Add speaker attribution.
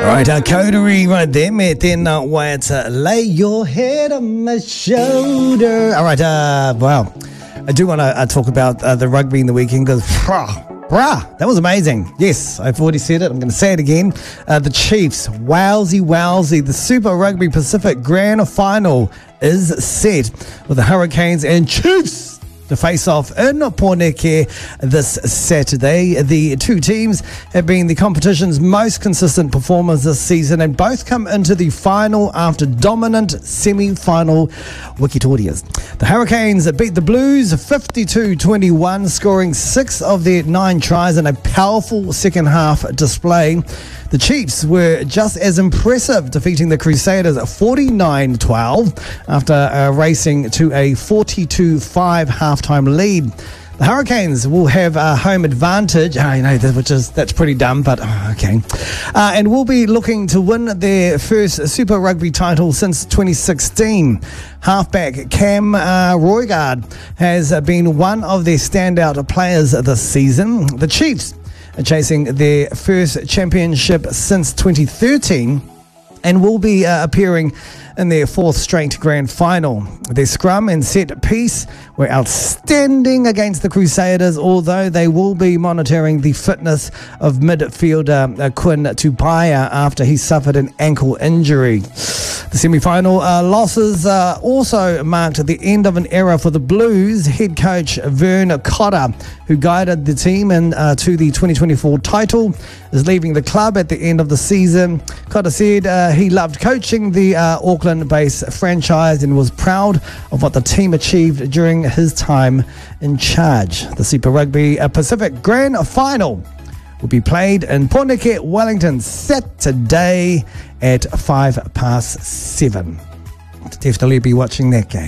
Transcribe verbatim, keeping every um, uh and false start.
Speaker 1: Right, uh, coterie right there, me tēnā wai ata, lay your head on my shoulder. All right, uh, wow. I do want to uh, talk about uh, the rugby in the weekend because, brah, brah, that was amazing. Yes, I've already said it. I'm going to say it again. Uh, the Chiefs, wowsy, wowsy. The Super Rugby Pacific Grand Final is set with the Hurricanes and Chiefs to face off in Pōneke this Saturday. The two teams have been the competition's most consistent performers this season and both come into the final after dominant semi-final wikitorias. The Hurricanes beat the Blues fifty-two twenty-one, scoring six of their nine tries in a powerful second half display. The Chiefs were just as impressive, defeating the Crusaders forty-nine twelve after uh, racing to a forty-two five halftime lead. The Hurricanes will have a home advantage, uh, you know, which is that's pretty dumb, but uh, okay, uh, and will be looking to win their first Super Rugby title since twenty sixteen. Halfback Cam uh, Roigard has uh, been one of their standout players this season. The Chiefs chasing their first championship since twenty thirteen and will be uh, appearing in their fourth straight grand final. Their scrum and set piece were outstanding against the Crusaders, although they will be monitoring the fitness of midfielder uh, Quinn Tupaia after he suffered an ankle injury. The semi-final uh, losses uh, also marked the end of an era for the Blues. Head coach Vern Cotter, who guided the team in, uh, to the twenty twenty-four title, is leaving the club at the end of the season. Cotter said uh, he loved coaching the uh, Auckland-based franchise and was proud of what the team achieved during his time in charge. The Super Rugby uh, Pacific Grand Final will be played in Pōneke, Wellington, Saturday at five past seven. Definitely be watching that game.